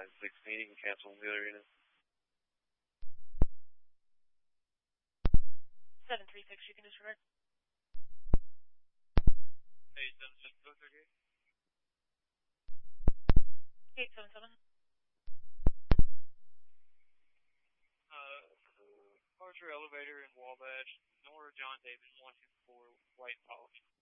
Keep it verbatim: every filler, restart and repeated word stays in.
nine six meeting, cancel the other unit. seven three six, you can disregard. Hey, seven six, go thirty-eight. eight seven seven. Uh, departure elevator in Wabash, Nora John David, one two four, White Polish.